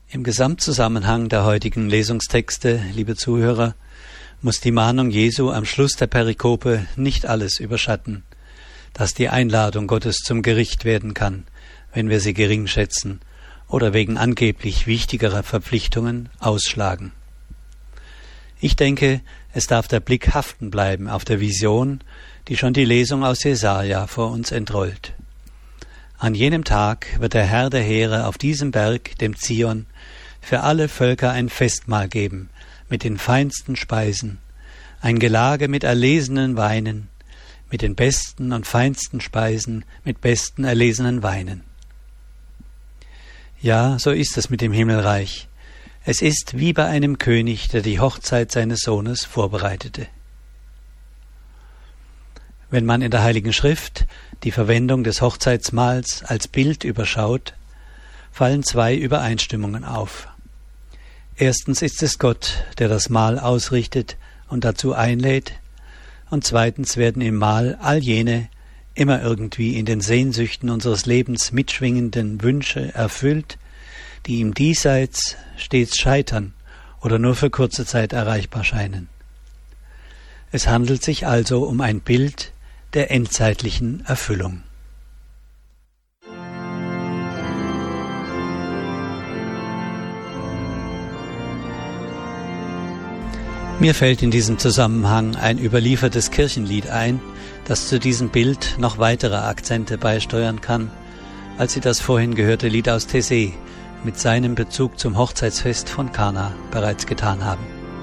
Im Gesamtzusammenhang der heutigen Lesungstexte, liebe Zuhörer, muss die Mahnung Jesu am Schluss der Perikope nicht alles überschatten, dass die Einladung Gottes zum Gericht werden kann, wenn wir sie gering schätzen oder wegen angeblich wichtigerer Verpflichtungen ausschlagen. Ich denke, es darf der Blick haften bleiben auf der Vision, die schon die Lesung aus Jesaja vor uns entrollt. An jenem Tag wird der Herr der Heere auf diesem Berg, dem Zion, für alle Völker ein Festmahl geben, mit den feinsten Speisen, ein Gelage mit erlesenen Weinen, mit den besten und feinsten Speisen, mit besten erlesenen Weinen. Ja, so ist es mit dem Himmelreich. Es ist wie bei einem König, der die Hochzeit seines Sohnes vorbereitete. Wenn man in der Heiligen Schrift die Verwendung des Hochzeitsmahls als Bild überschaut, fallen zwei Übereinstimmungen auf. Erstens ist es Gott, der das Mahl ausrichtet und dazu einlädt, und zweitens werden im Mahl all jene, immer irgendwie in den Sehnsüchten unseres Lebens mitschwingenden Wünsche erfüllt, die im Diesseits stets scheitern oder nur für kurze Zeit erreichbar scheinen. Es handelt sich also um ein Bild der endzeitlichen Erfüllung. Mir fällt in diesem Zusammenhang ein überliefertes Kirchenlied ein, das zu diesem Bild noch weitere Akzente beisteuern kann, als Sie das vorhin gehörte Lied aus Taizé mit seinem Bezug zum Hochzeitsfest von Kana bereits getan haben.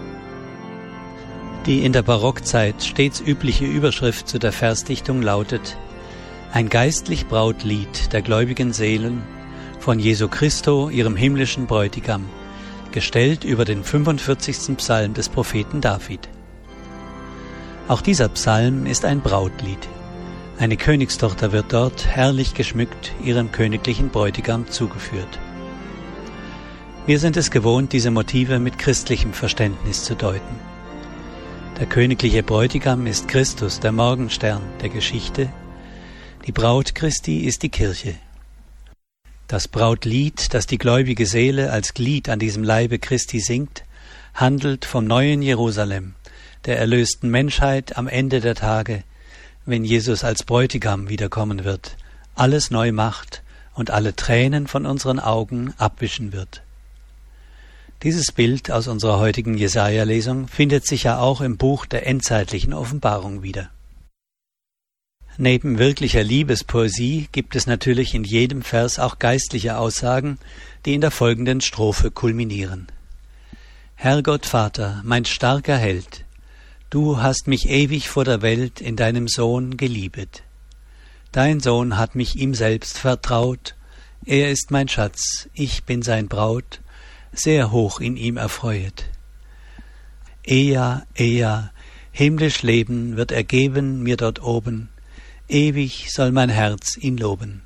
Die in der Barockzeit stets übliche Überschrift zu der Versdichtung lautet: Ein geistlich Brautlied der gläubigen Seelen von Jesu Christo, ihrem himmlischen Bräutigam, gestellt über den 45. Psalm des Propheten David. Auch dieser Psalm ist ein Brautlied. Eine Königstochter wird dort herrlich geschmückt ihrem königlichen Bräutigam zugeführt. Wir sind es gewohnt, diese Motive mit christlichem Verständnis zu deuten. Der königliche Bräutigam ist Christus, der Morgenstern der Geschichte. Die Braut Christi ist die Kirche. Das Brautlied, das die gläubige Seele als Glied an diesem Leibe Christi singt, handelt vom neuen Jerusalem, der erlösten Menschheit am Ende der Tage, wenn Jesus als Bräutigam wiederkommen wird, alles neu macht und alle Tränen von unseren Augen abwischen wird. Dieses Bild aus unserer heutigen Jesaja-Lesung findet sich ja auch im Buch der endzeitlichen Offenbarung wieder. Neben wirklicher Liebespoesie gibt es natürlich in jedem Vers auch geistliche Aussagen, die in der folgenden Strophe kulminieren. Herrgott Vater, mein starker Held, du hast mich ewig vor der Welt in deinem Sohn geliebet. Dein Sohn hat mich ihm selbst vertraut, er ist mein Schatz, ich bin sein Braut, sehr hoch in ihm erfreuet. Eja, himmlisch Leben wird er geben mir dort oben, ewig soll mein Herz ihn loben.